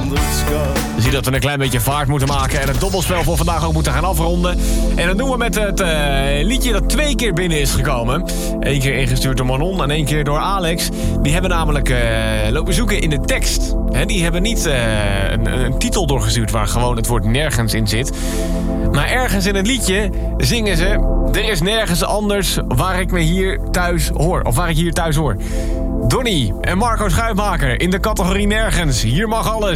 Je ziet dat we een klein beetje vaart moeten maken en het dobbelspel voor vandaag ook moeten gaan afronden. En dat doen we met het liedje dat 2 keer binnen is gekomen. 1 keer ingestuurd door Manon en 1 keer door Alex. Die hebben namelijk lopen zoeken in de tekst. Die hebben niet een titel doorgestuurd waar gewoon het woord nergens in zit. Maar ergens in het liedje zingen ze: er is nergens anders waar ik me hier thuis hoor. Of waar ik hier thuis hoor. Donnie en Marco Schuitmaker in de categorie nergens. Hier mag alles.